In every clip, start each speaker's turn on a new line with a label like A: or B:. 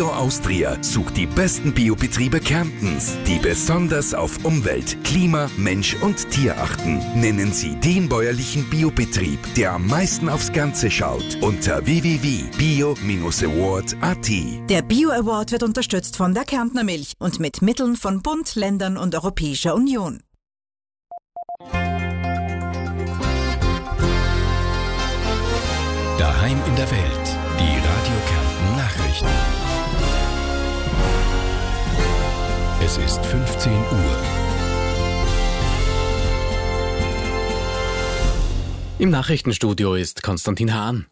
A: Bio Austria sucht die besten Biobetriebe Kärntens, die besonders auf Umwelt, Klima, Mensch und Tier achten. Nennen Sie den bäuerlichen Biobetrieb, der am meisten aufs Ganze schaut, unter www.bio-award.at.
B: Der Bio Award wird unterstützt von der Kärntner Milch und mit Mitteln von Bund, Ländern und Europäischer Union.
A: Daheim in der Welt, die Radio Kärnten Nachrichten. Es ist 15 Uhr.
C: Im Nachrichtenstudio ist Konstantin Hahn.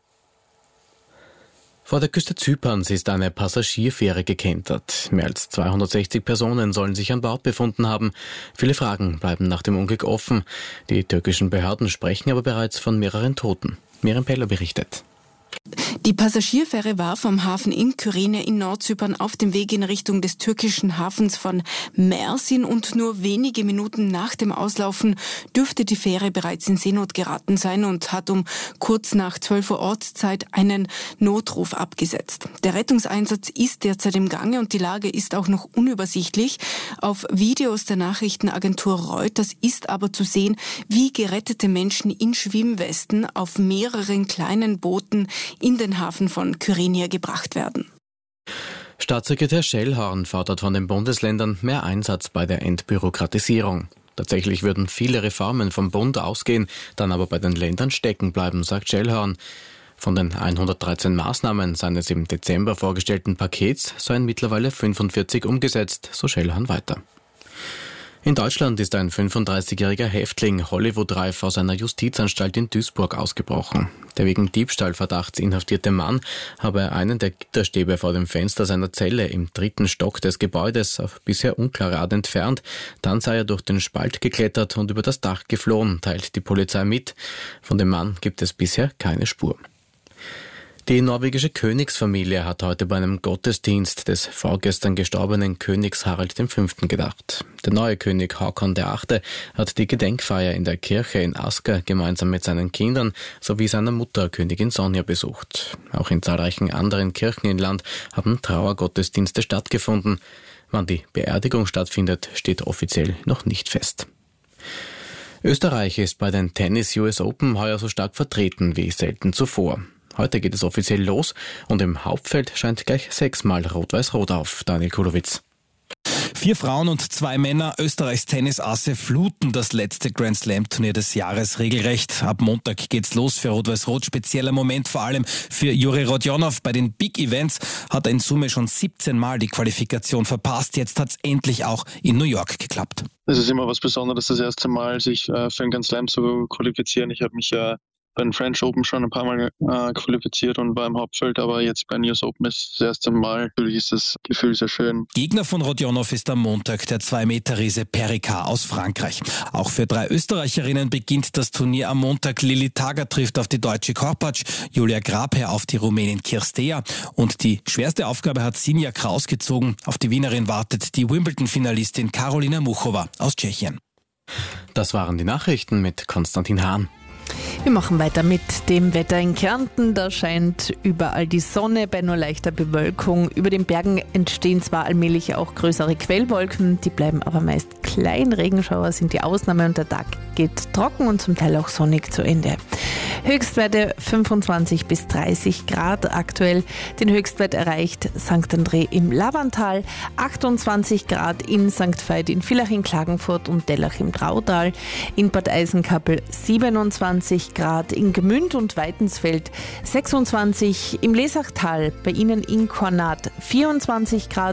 C: Vor der Küste Zyperns ist eine Passagierfähre gekentert. Mehr als 260 Personen sollen sich an Bord befunden haben. Viele Fragen bleiben nach dem Unglück offen. Die türkischen Behörden sprechen aber bereits von mehreren Toten. Miriam Peller berichtet.
D: Die Passagierfähre war vom Hafen in Kyrene in Nordzypern auf dem Weg in Richtung des türkischen Hafens von Mersin und nur wenige Minuten nach dem Auslaufen dürfte die Fähre bereits in Seenot geraten sein und hat um kurz nach 12 Uhr Ortszeit einen Notruf abgesetzt. Der Rettungseinsatz ist derzeit im Gange und die Lage ist auch noch unübersichtlich. Auf Videos der Nachrichtenagentur Reuters ist aber zu sehen, wie gerettete Menschen in Schwimmwesten auf mehreren kleinen Booten in den Hafen von Kyrenia gebracht werden.
C: Staatssekretär Schellhorn fordert von den Bundesländern mehr Einsatz bei der Entbürokratisierung. Tatsächlich würden viele Reformen vom Bund ausgehen, dann aber bei den Ländern stecken bleiben, sagt Schellhorn. Von den 113 Maßnahmen seines im Dezember vorgestellten Pakets seien mittlerweile 45 umgesetzt, so Schellhorn weiter. In Deutschland ist ein 35-jähriger Häftling hollywoodreif aus einer Justizanstalt in Duisburg ausgebrochen. Der wegen Diebstahlverdachts inhaftierte Mann habe einen der Gitterstäbe vor dem Fenster seiner Zelle im 3. Stock des Gebäudes auf bisher unklare Art entfernt. Dann sei er durch den Spalt geklettert und über das Dach geflohen, teilt die Polizei mit. Von dem Mann gibt es bisher keine Spur. Die norwegische Königsfamilie hat heute bei einem Gottesdienst des vorgestern gestorbenen Königs Harald V. gedacht. Der neue König Håkon VIII. Hat die Gedenkfeier in der Kirche in Asker gemeinsam mit seinen Kindern sowie seiner Mutter Königin Sonja besucht. Auch in zahlreichen anderen Kirchen im Land haben Trauergottesdienste stattgefunden. Wann die Beerdigung stattfindet, steht offiziell noch nicht fest. Österreich ist bei den Tennis US Open heuer so stark vertreten wie selten zuvor. Heute geht es offiziell los und im Hauptfeld scheint gleich 6-mal Rot-Weiß-Rot auf. Daniel Kulowitz.
E: 4 Frauen und 2 Männer, Österreichs Tennisasse, fluten das letzte Grand Slam-Turnier des Jahres regelrecht. Ab Montag geht's los für Rot-Weiß-Rot. Spezieller Moment vor allem für Juri Rodionov. Bei den Big Events hat er in Summe schon 17 Mal die Qualifikation verpasst. Jetzt hat's endlich auch in New York geklappt.
F: Es ist immer was Besonderes, das erste Mal sich für einen Grand Slam zu qualifizieren. Ich habe mich ja bei den French Open schon ein paar Mal qualifiziert und war im Hauptfeld, aber jetzt bei den US Open ist das erste Mal. Natürlich ist das Gefühl sehr schön.
E: Gegner von Rodionov ist am Montag der 2-Meter-Riese Perricard aus Frankreich. Auch für 3 Österreicherinnen beginnt das Turnier am Montag. Lili Tager trifft auf die deutsche Korpatsch, Julia Grabherr auf die Rumänin Kirstea und die schwerste Aufgabe hat Sinja Kraus gezogen. Auf die Wienerin wartet die Wimbledon-Finalistin Karolina Muchova aus Tschechien.
C: Das waren die Nachrichten mit Konstantin Hahn.
G: Wir machen weiter mit dem Wetter in Kärnten. Da scheint überall die Sonne bei nur leichter Bewölkung. Über den Bergen entstehen zwar allmählich auch größere Quellwolken, die bleiben aber meist klein. Regenschauer sind die Ausnahme und der Tag geht trocken und zum Teil auch sonnig zu Ende. Höchstwerte 25 bis 30 Grad. Aktuell den Höchstwert erreicht St. André im Lavantal, 28 Grad in St. Veit, in Villach in Klagenfurt und Dellach im Drautal, in Bad Eisenkappel 27 Grad, in Gmünd und Weitensfeld 26, im Lesachtal bei Ihnen in Kornat 24 Grad,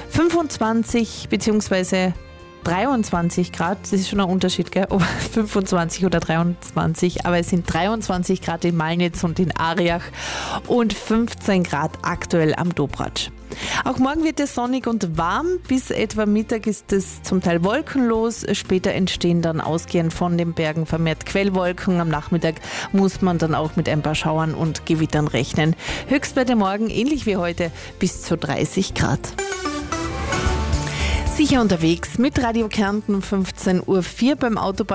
G: 25 bzw. 23 Grad, das ist schon ein Unterschied, gell? Ob 25 oder 23, aber es sind 23 Grad in Malnitz und in Ariach und 15 Grad aktuell am Dobratsch. Auch morgen wird es sonnig und warm. Bis etwa Mittag ist es zum Teil wolkenlos. Später entstehen dann ausgehend von den Bergen vermehrt Quellwolken. Am Nachmittag muss man dann auch mit ein paar Schauern und Gewittern rechnen. Höchstwerte morgen ähnlich wie heute bis zu 30 Grad. Sicher unterwegs mit Radio Kärnten 15.04 Uhr beim Autobahn.